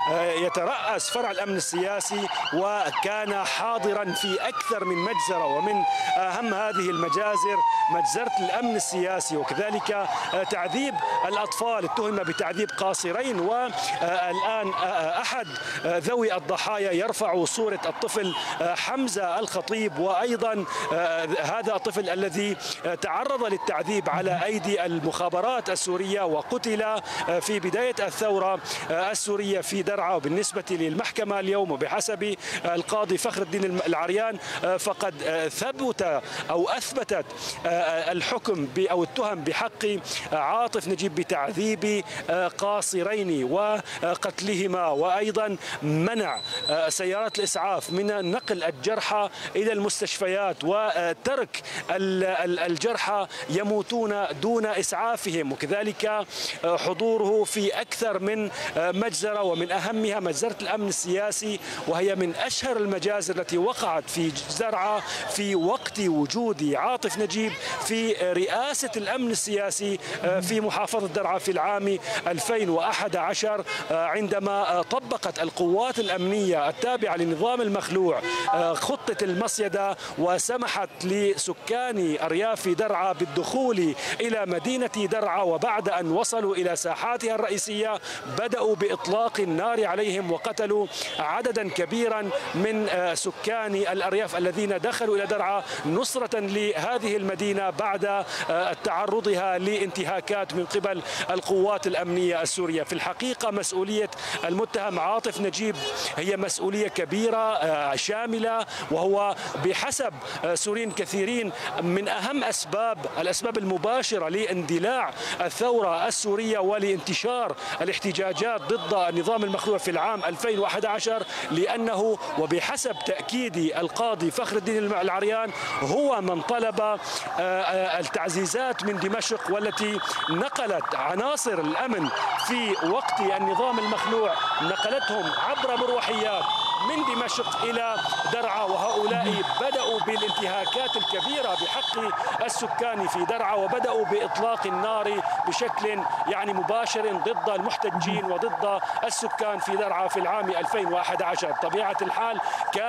يترأس فرع الأمن السياسي، وكان حاضرا في أكثر من مجزرة، ومن أهم هذه المجازر مجزرة الأمن السياسي، وكذلك تعذيب الأطفال، اتهم بتعذيب قاصرين. والآن أحد ذوي الضحايا يرفع صورة الطفل حمزة الخطيب، وأيضا هذا الطفل الذي تعرض للتعذيب على أيدي المخابرات السورية وقتل في بداية الثورة السورية في درعا. وبالنسبة للمحكمة اليوم وبحسب القاضي فخر الدين العريان فقد ثبت أو أثبتت الحكم أو التهم بحق عاطف نجيب بتعذيب قاصرين وقتلهما، وأيضا منع سيارات الإسعاف من نقل الجرحى إلى المستشفيات وترك الجرحى يموتون دون إسعافهم، وكذلك حضوره في أكثر من مجزرة، ومن أهمها مجزرة الأمن السياسي، وهي من أشهر المجازر التي وقعت في درعا في وقت وجود عاطف نجيب في رئاسة الأمن السياسي في محافظة درعا في العام 2011، عندما طبقت القوات الأمنية التابعة للنظام المخلوع خطة المصيدة، وسمحت لسكان أرياف درعا بالدخول إلى مدينة درعا، وبعد أن وصلوا إلى ساحاتها الرئيسية بدأوا بإطلاق النار عليهم وقتلوا عددا كبيرا من سكان الأرياف الذين دخلوا إلى درعا نصرة لهذه المدينة بعد تعرضها لانتهاكات من قبل القوات الأمنية السورية. في الحقيقة مسؤولية المتهم عاطف نجيب هي مسؤولية كبيرة شاملة، وهو بحسب سوريين كثيرين من أهم الأسباب المباشرة لاندلاع الثورة السورية ولانتشار الاحتجاجات ضد النظام المخلوع في العام 2011، لأنه وبحسب تأكيد القاضي فخر الدين العريان هو من طلب التعزيزات من دمشق، والتي نقلت عناصر الأمن في وقت النظام المخلوع، نقلتهم عبر مروحيات من دمشق إلى درعا، وهؤلاء بدأوا بالانتهاكات الكبيرة بحق السكان في درعا، وبدأوا بإطلاق النار بشكل مباشر ضد المحتجين وضد السكان في درعا في العام 2011. بطبيعة الحال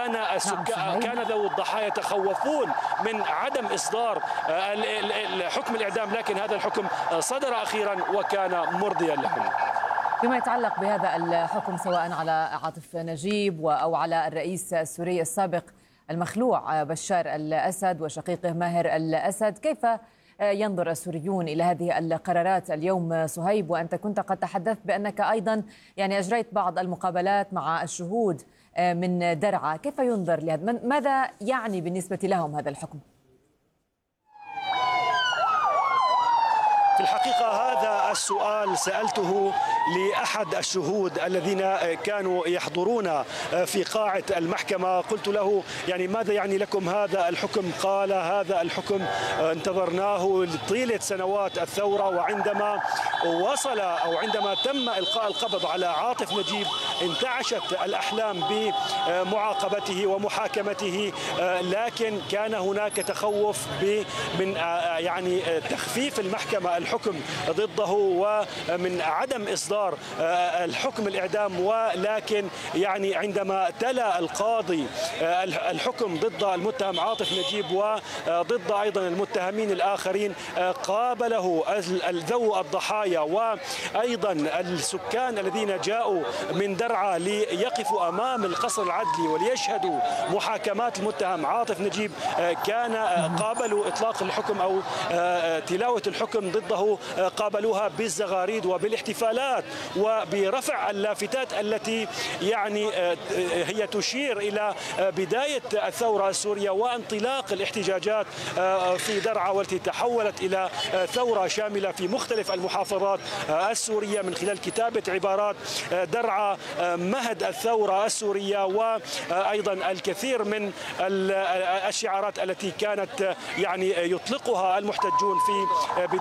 كان ذوي الضحايا يتخوفون من عدم إصدار حكم الإعدام، لكن هذا الحكم صدر أخيرا وكان مرضيا لهم. فيما يتعلق بهذا الحكم سواء على عاطف نجيب أو على الرئيس السوري السابق المخلوع بشار الأسد وشقيقه ماهر الأسد، كيف ينظر السوريون إلى هذه القرارات اليوم صهيب؟ وأنت كنت قد تحدثت بأنك أيضا أجريت بعض المقابلات مع الشهود من درعا، كيف ينظر لهذا؟ ماذا يعني بالنسبة لهم هذا الحكم؟ في الحقيقة هذا السؤال سألته لأحد الشهود الذين كانوا يحضرون في قاعة المحكمة، قلت له ماذا يعني لكم هذا الحكم؟ قال هذا الحكم انتظرناه لطيلة سنوات الثورة، وعندما وصل أو عندما تم إلقاء القبض على عاطف نجيب انتعشت الأحلام بمعاقبته ومحاكمته، لكن كان هناك تخوف من تخفيف المحكمة الحكم ضده ومن عدم إصدار الحكم الإعدام. ولكن عندما تلا القاضي الحكم ضد المتهم عاطف نجيب وضد أيضا المتهمين الآخرين، قابله ذوي الضحايا وأيضا السكان الذين جاءوا من درعا ليقفوا أمام القصر العدلي وليشهدوا محاكمات المتهم عاطف نجيب، قابلوا إطلاق الحكم أو تلاوة الحكم ضده، قابلوها بالزغاريد وبالاحتفالات وبرفع اللافتات التي هي تشير إلى بداية الثورة السورية وانطلاق الاحتجاجات في درعا، والتي تحولت إلى ثورة شاملة في مختلف المحافظات السورية من خلال كتابة عبارات درعا مهد الثورة السورية، وأيضا الكثير من الشعارات التي كانت يطلقها المحتجون في بداية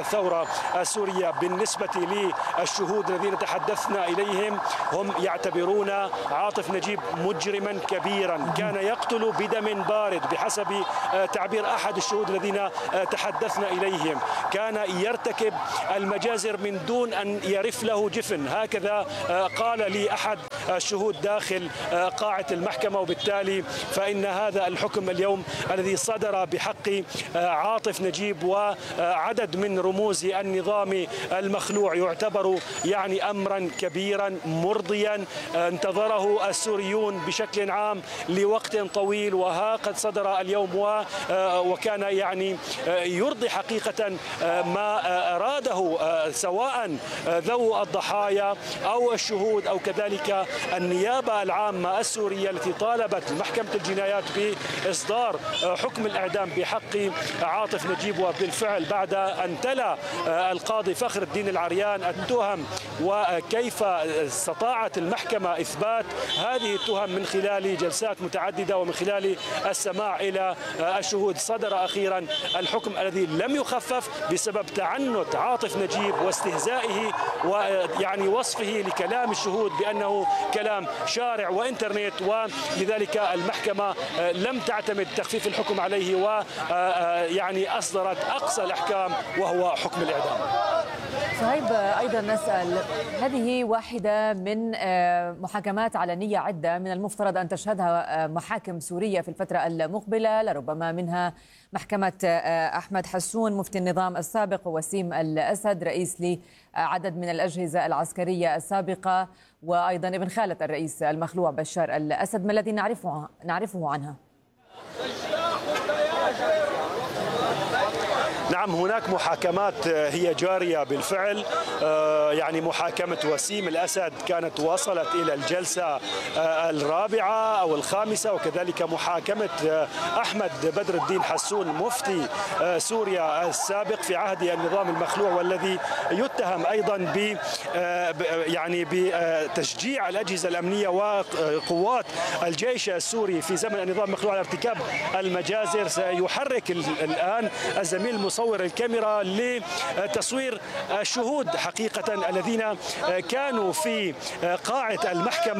الثورة السورية. بالنسبة للشهود الذين تحدثنا إليهم هم يعتبرون عاطف نجيب مجرما كبيرا، كان يقتل بدم بارد بحسب تعبير أحد الشهود الذين تحدثنا إليهم، كان يرتكب المجازر من دون أن يرف له جفن، هكذا قال لي أحد الشهود داخل قاعة المحكمة. وبالتالي فإن هذا الحكم اليوم الذي صدر بحق عاطف نجيب وعدد من رموز النظام المخلوع يعتبر يعني أمرا كبيرا مرضيا انتظره السوريون بشكل عام لوقت طويل، وها قد صدر اليوم وكان يعني يرضي حقيقة ما أراده سواء ذو الضحايا أو الشهود أو كذلك النيابة العامة السورية التي طالبت محكمة الجنايات بإصدار حكم الإعدام بحق عاطف نجيب. وبالفعل بعد أن تلا القاضي فخر الدين العريان التهم وكيف استطاعت المحكمة إثبات هذه التهم من خلال جلسات متعددة ومن خلال السماع إلى الشهود، صدر أخيرا الحكم الذي لم يخفف بسبب تعنت عاطف نجيب واستهزائه ويعني وصفه لكلام الشهود بأنه كلام شارع وإنترنت، ولذلك المحكمة لم تعتمد تخفيف الحكم عليه ويعني أصدرت أقصى الأحكام وهو حكم الإعدام. صهيب، أيضا نسأل، هذه واحدة من محاكمات علنية عدة من المفترض أن تشهدها محاكم سورية في الفترة المقبلة، لربما منها محكمة أحمد حسون مفتي النظام السابق ووسيم الأسد رئيس لعدد من الأجهزة العسكرية السابقة، وأيضا ابن خالة الرئيس المخلوع بشار الأسد. ما الذي نعرفه عنها؟ نعم، هناك محاكمات هي جارية بالفعل، يعني محاكمة وسيم الأسد كانت وصلت إلى الجلسة الرابعة أو الخامسة، وكذلك محاكمة أحمد بدر الدين حسون مفتي سوريا السابق في عهد النظام المخلوع، والذي يتهم أيضا يعني بتشجيع الأجهزة الأمنية وقوات الجيش السوري في زمن النظام المخلوع على ارتكاب المجازر. سيحرك الآن الزميل مصور الكاميرا لتصوير الشهود حقيقة الذين كانوا في قاعة المحكمة.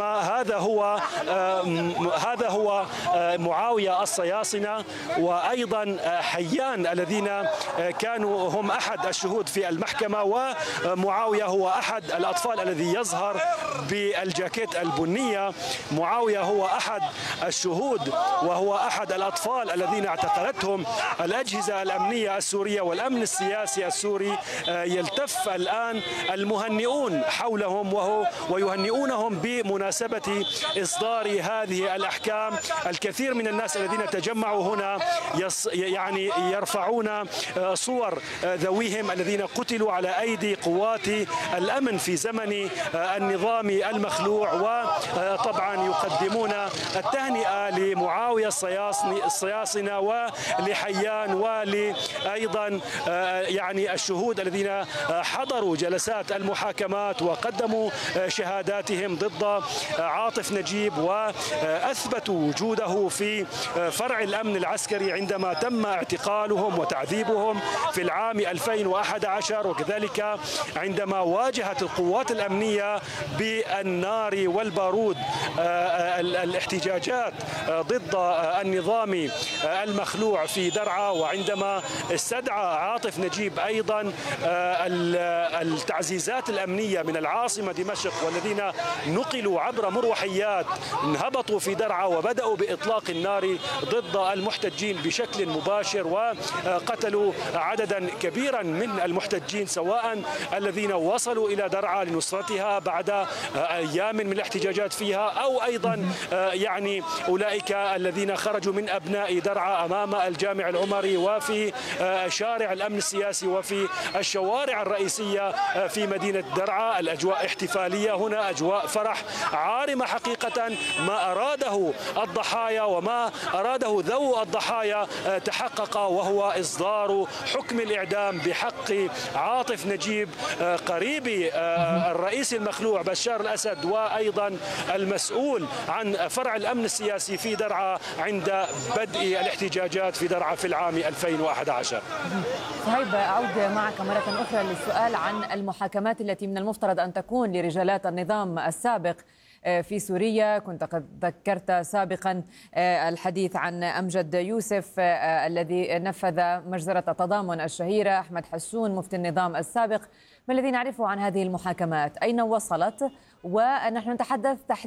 هذا هو معاوية الصياصنة وأيضا حيان الذين كانوا هم أحد الشهود في المحكمة، ومعاوية هو أحد الأطفال الذي يظهر بالجاكيت البنية. معاوية هو أحد الشهود وهو أحد الأطفال الذين اعتقلتهم الأجهزة الأمنية السورية والأمن السياسي السوري. يلتف الآن المهنئون حولهم ويهنئونهم بمناسبة إصدار هذه الأحكام. الكثير من الناس الذين تجمعوا هنا يعني يرفعون صور ذويهم الذين قتلوا على أيدي قوات الأمن في زمن النظام المخلوع، وطبعا يقدمون التهنئة لمعاوية الصياصنة ولحيان ولأيضا يعني الشهود الذين حضروا جلسات المحاكمات وقدموا شهاداتهم ضد عاطف نجيب وأثبتوا وجوده في فرع الأمن العسكري عندما تم اعتقالهم وتعذيبهم في العام 2011، وكذلك عندما واجهت القوات الأمنية بالنار والبارود الاحتجاجات ضد النظام المخلوع في درعا، وعندما استدعى عاطف نجيب أيضا التعزيزات الأمنية من العاصمة دمشق، والذين نقلوا عبر مروحيات هبطوا في درعا وبدأوا بإطلاق النار ضد المحتجين بشكل مباشر، وقتلوا عددا كبيرا من المحتجين سواء الذين وصلوا إلى درعا لنصرتها بعد أيام من الاحتجاجات فيها، أو أيضا يعني أولئك الذين خرجوا من أبناء درعا أمام الجامع العمري وفي شارع الأمن السياسي وفي الشوارع الرئيسية في مدينة درعا. الأجواء احتفالية هنا، أجواء فرح عارمة حقيقة. ما أراده الضحايا وما أراده ذو الضحايا تحقق، وهو إصدار حكم الإعدام بحق عاطف نجيب قريب الرئيس المخلوع بشار الأسد وأيضا المسؤول عن فرع الأمن السياسي في درعا عند بدء الاحتجاجات في درعا في العام 2011. صهيب، أعود معك مرة أخرى للسؤال عن المحاكمات التي من المفترض أن تكون لرجالات النظام السابق في سوريا. كنت قد ذكرت سابقا الحديث عن أمجد يوسف الذي نفذ مجزرة التضامن الشهيرة، أحمد حسون مفتي النظام السابق. ما الذي نعرفه عن هذه المحاكمات؟ أين وصلت؟ ونحن نتحدث